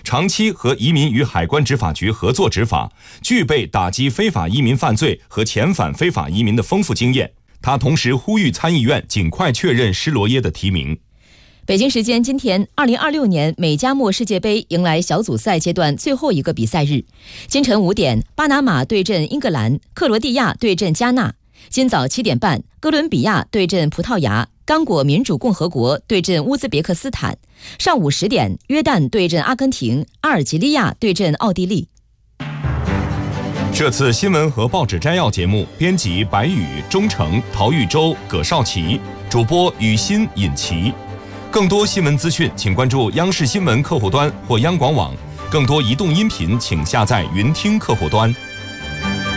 长期和移民与海关执法局合作执法，具备打击非法移民犯罪和遣返非法移民的丰富经验。他同时呼吁参议院尽快确认施罗耶的提名。 北京时间今天，2026年美加墨世界杯迎来小组赛阶段最后一个比赛日。今晨5点，巴拿马对阵英格兰，克罗地亚对阵加纳；今早7点半，哥伦比亚对阵葡萄牙，刚果民主共和国对阵乌兹别克斯坦；上午10点，约旦对阵阿根廷，阿尔及利亚对阵奥地利。 这次新闻和报纸摘要节目，编辑白宇、钟诚、陶玉洲、葛少奇，主播雨欣、尹奇。更多新闻资讯，请关注央视新闻客户端或央广网。更多移动音频，请下载云听客户端。